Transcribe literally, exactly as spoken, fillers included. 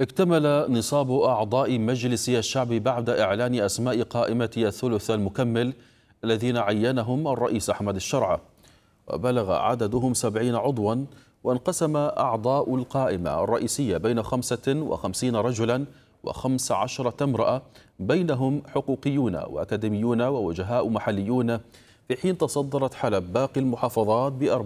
اكتمل نصاب أعضاء مجلس الشعب بعد إعلان أسماء قائمة الثلث المكمل الذين عينهم الرئيس أحمد الشرعة، وبلغ عددهم سبعين عضوا. وانقسم أعضاء القائمة الرئيسية بين خمسة وخمسين رجلا وخمس عشرة امرأة، بينهم حقوقيون وأكاديميون ووجهاء محليون، في حين تصدرت حلب باقي المحافظات بأربعة.